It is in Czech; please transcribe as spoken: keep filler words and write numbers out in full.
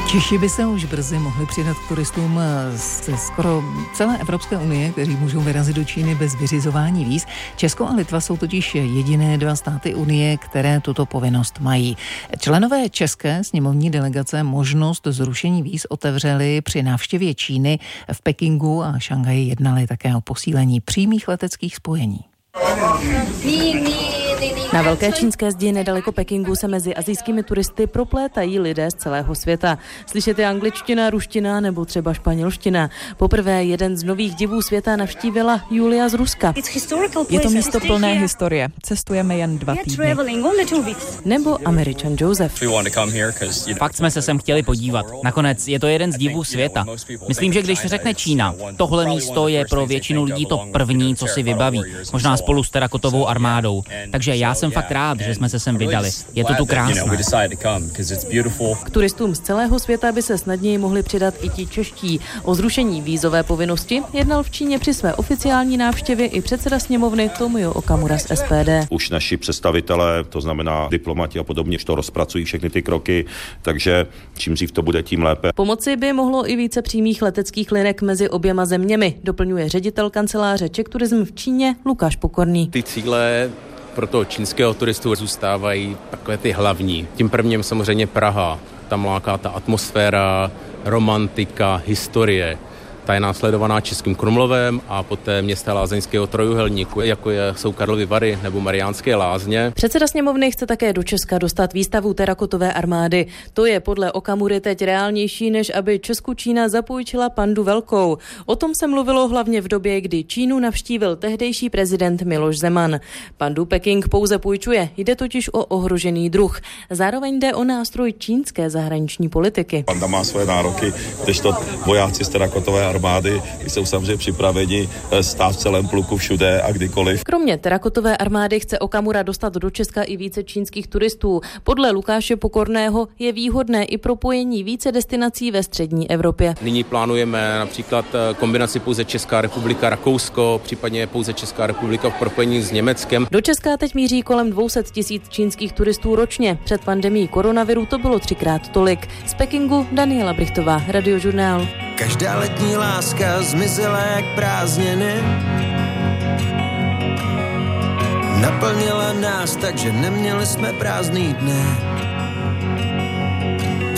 Češi by se už brzy mohli přidat k turistům ze skoro celé Evropské unie, kteří můžou vyrazit do Číny bez vyřizování víz. Česko a Litva jsou totiž jediné dva státy unie, které tuto povinnost mají. Členové české sněmovní delegace možnost zrušení víz otevřeli při návštěvě Číny. V Pekingu a Šanghaji jednali také o posílení přímých leteckých spojení. Na velké čínské zdi nedaleko Pekingu se mezi asijskými turisty proplétají lidé z celého světa. Slyšet je angličtina, ruština nebo třeba španělština. Poprvé jeden z nových divů světa navštívila Julia z Ruska. Je to místo plné historie. Cestujeme jen dva týdny. Nebo Američan Joseph. Fakt jsme se sem chtěli podívat. Nakonec je to jeden z divů světa. Myslím, že když řekne Čína, tohle místo je pro většinu lidí to první, co si vybaví. Možná spolu s terakotovou armádou. Takže já jsem fakt rád, že jsme se sem vydali. Je to tu krásné. K turistům z celého světa by se snadněji mohli přidat i ti čeští. O zrušení vízové povinnosti jednal v Číně při své oficiální návštěvě i předseda sněmovny Tomio Okamura z S P D. Už naši představitelé, to znamená diplomati a podobně, to rozpracují všechny ty kroky, takže čím dřív to bude, tím lépe. Pomoci by mohlo i více přímých leteckých linek mezi oběma zeměmi, doplňuje ředitel kanceláře Czech Tourism v Číně Lukáš Pokorný. Ty cíle pro toho čínského turistu zůstávají takové ty hlavní. Tím prvním samozřejmě Praha. Tam láká ta atmosféra, romantika, historie. Ta je následovaná Českým Krumlovem a poté města lázeňského trojuhelníku, jako je, jsou Karlovy Vary nebo Mariánské Lázně. Předseda sněmovny chce také do Česka dostat výstavu terakotové armády. To je podle Okamury teď reálnější, než aby Česku Čína zapůjčila pandu velkou. O tom se mluvilo hlavně v době, kdy Čínu navštívil tehdejší prezident Miloš Zeman. Pandu Peking pouze půjčuje, jde totiž o ohrožený druh. Zároveň jde o nástroj čínské zahraniční politiky. Panda má své nároky, kdežto vojáci z terakotové armády armády jsou samozřejmě připraveni stát v celém pluku všude a kdykoliv. Kromě terakotové armády chce Okamura dostat do Česka i více čínských turistů. Podle Lukáše Pokorného je výhodné i propojení více destinací ve střední Evropě. Nyní plánujeme například kombinaci pouze Česká republika, Rakousko, případně pouze Česká republika v propojení s Německem. Do Česka teď míří kolem dvě stě tisíc čínských turistů ročně. Před pandemií koronaviru to bylo třikrát tolik. Z Pekingu Daniela Brichtová, Radiožurnál. Každá letní láska zmizela jak prázdniny. Naplnila nás, takže neměli jsme prázdný dny.